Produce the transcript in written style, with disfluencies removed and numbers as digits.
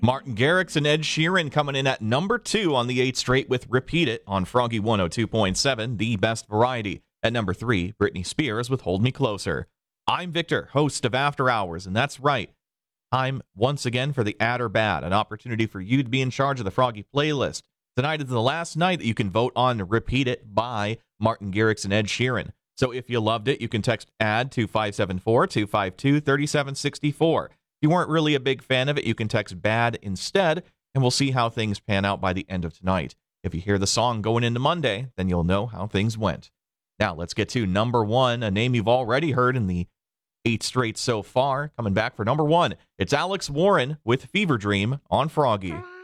Martin Garrix and Ed Sheeran coming in at number 2 on the 8th straight with Repeat It on Froggy 102.7, the best variety. At number 3, Britney Spears with Hold Me Closer. I'm Victor, host of After Hours, and that's right. Time once again for the Add or Bad, an opportunity for you to be in charge of the Froggy playlist. Tonight is the last night that you can vote on Repeat It by Martin Garrix and Ed Sheeran. So if you loved it, you can text ADD to 574-252-3764. If you weren't really a big fan of it, you can text BAD instead, and we'll see how things pan out by the end of tonight. If you hear the song going into Monday, then you'll know how things went. Now let's get to number 1, a name you've already heard in the 8 straight so far. Coming back for number 1, it's Alex Warren with Fever Dream on Froggy.